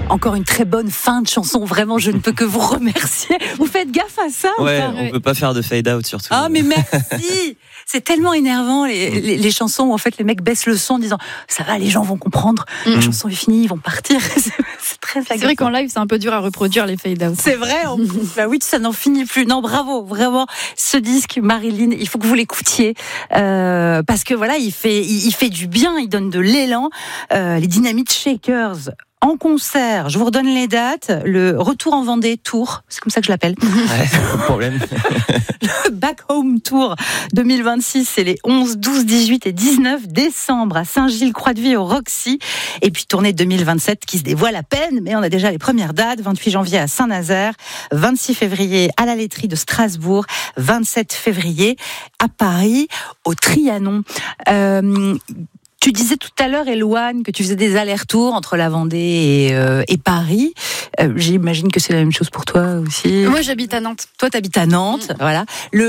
Encore une très bonne fin de chanson. Vraiment, je ne peux que vous remercier. Vous faites gaffe à ça Ouais, ou pas? on peut pas faire de fade out surtout. Ah, mais merci. C'est tellement énervant les chansons où en fait les mecs baissent le son en disant ça va, les gens vont comprendre. La chanson est finie, ils vont partir. C'est très agaçant. C'est vrai qu'en live, c'est un peu dur à reproduire les fade out. C'est vrai. Bah oui, ça n'en finit plus. Non, bravo, vraiment. Ce disque, Marilyn, il faut que vous l'écoutiez parce que voilà, il fait du bien, il donne de l'élan. Les Dynamite Shakers. En concert, je vous redonne les dates. Le Retour en Vendée Tour, c'est comme ça que je l'appelle. Ouais, c'est pas de problème. Le Back Home Tour 2026, c'est les 11, 12, 18 et 19 décembre à Saint-Gilles-Croix-de-Vie au Roxy. Et puis tournée 2027 qui se dévoile à peine, mais on a déjà les premières dates. 28 janvier à Saint-Nazaire, 26 février à la laiterie de Strasbourg, 27 février à Paris, au Trianon. Tu disais tout à l'heure, Elouane, que tu faisais des allers-retours entre la Vendée et Paris. J'imagine que c'est la même chose pour toi aussi. Moi, j'habite à Nantes. Toi, t'habites à Nantes, voilà.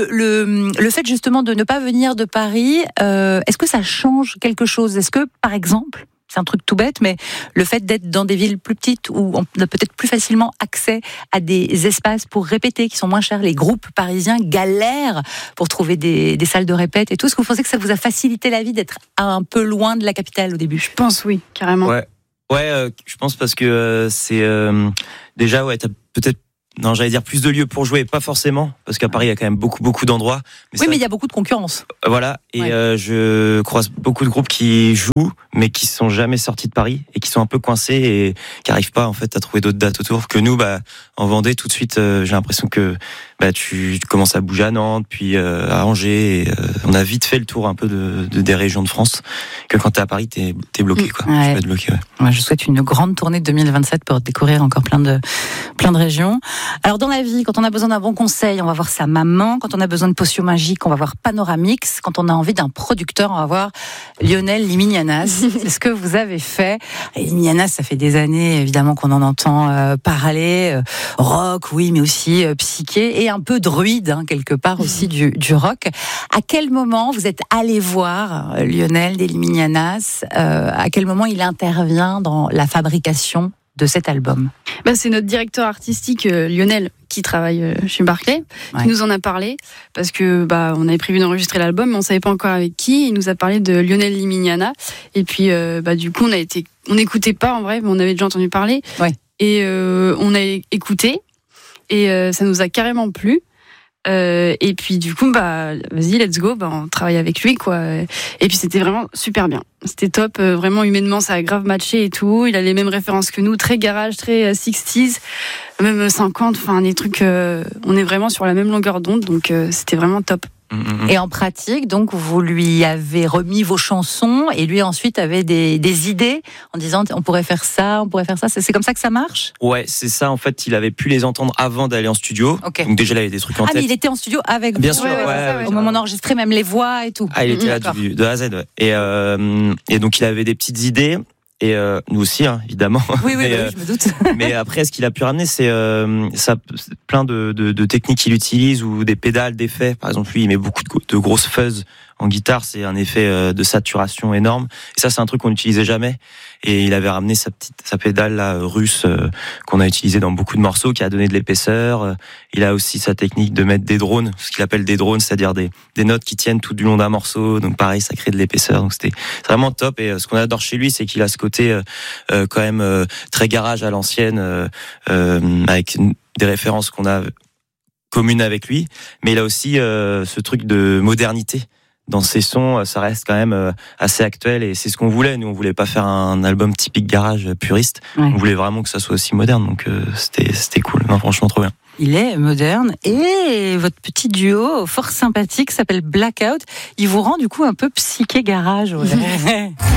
Le fait justement de ne pas venir de Paris, est-ce que ça change quelque chose? Est-ce que, par exemple, c'est un truc tout bête, mais le fait d'être dans des villes plus petites où on a peut-être plus facilement accès à des espaces pour répéter qui sont moins chers, les groupes parisiens galèrent pour trouver des salles de répète et tout. Est-ce que vous pensez que ça vous a facilité la vie d'être un peu loin de la capitale au début? Je pense oui, carrément. Ouais, je pense parce que c'est déjà t'as peut-être. Non, j'allais dire plus de lieux pour jouer, pas forcément, parce qu'à Paris, il y a quand même beaucoup d'endroits. Mais il y a beaucoup de concurrence. Voilà, et je croise beaucoup de groupes qui jouent, mais qui sont jamais sortis de Paris, et qui sont un peu coincés, et qui n'arrivent pas, en fait, à trouver d'autres dates autour. Que nous, en Vendée, tout de suite, j'ai l'impression que tu commences à bouger à Nantes, puis à Angers, et on a vite fait le tour un peu des régions de France, que quand t'es à Paris, t'es bloqué, quoi. Ouais. Tu peux être bloqué, ouais. Moi, je souhaite une grande tournée de 2027 pour découvrir encore plein de régions. Alors, dans la vie, quand on a besoin d'un bon conseil, on va voir sa maman. Quand on a besoin de potions magiques, on va voir Panoramix. Quand on a envie d'un producteur, on va voir Lionel Liminianas. C'est ce que vous avez fait. Et Liminianas, ça fait des années, évidemment, qu'on en entend parler. Rock, oui, mais aussi psyché et un peu druide, quelque part aussi du rock. À quel moment vous êtes allé voir Lionel Liminianas? À quel moment il intervient dans la fabrication de cet album? C'est notre directeur artistique Lionel qui travaille chez Barclay qui nous en a parlé parce que on avait prévu d'enregistrer l'album mais on savait pas encore avec qui. Il nous a parlé de Lionel Liminiana et puis du coup on n'écoutait pas en vrai mais on avait déjà entendu parler et on a écouté et ça nous a carrément plu. Et puis du coup vas-y let's go, on travaille avec lui quoi. Et puis c'était vraiment super bien, c'était top, vraiment humainement ça a grave matché et tout. Il a les mêmes références que nous, très garage, très 60s, même 50, enfin des trucs, on est vraiment sur la même longueur d'onde, donc c'était vraiment top. Et en pratique, donc, vous lui avez remis vos chansons et lui ensuite avait des idées en disant on pourrait faire ça, on pourrait faire ça. C'est comme ça que ça marche? Ouais, c'est ça. En fait, il avait pu les entendre avant d'aller en studio. Okay. Donc déjà, il avait des trucs en tête. Ah, mais il était en studio avec vous? Bien sûr, au moment d'enregistrer même les voix et tout. Ah, il était là de A à Z. Ouais. Et donc, il avait des petites idées. Et nous aussi, évidemment. Oui, je me doute. Mais après, ce qu'il a pu ramener, c'est plein de techniques qu'il utilise ou des pédales d'effets. Par exemple, lui, il met beaucoup de grosses fuzz en guitare. C'est un effet de saturation énorme. Et ça, c'est un truc qu'on n'utilisait jamais. Et il avait ramené sa pédale là, russe qu'on a utilisée dans beaucoup de morceaux, qui a donné de l'épaisseur. Il a aussi sa technique de mettre des drones, ce qu'il appelle des drones, c'est-à-dire des notes qui tiennent tout du long d'un morceau. Donc pareil, ça crée de l'épaisseur. Donc c'est vraiment top. Et ce qu'on adore chez lui, c'est qu'il a ce côté quand même très garage à l'ancienne, avec des références qu'on a communes avec lui. Mais il a aussi ce truc de modernité. Dans ses sons, ça reste quand même assez actuel et c'est ce qu'on voulait. Nous, on voulait pas faire un album typique garage puriste. On voulait vraiment que ça soit aussi moderne. Donc c'était cool. Non, franchement, trop bien. Il est moderne et votre petit duo fort sympathique s'appelle Blackout. Il vous rend du coup un peu psyché garage. Ouais.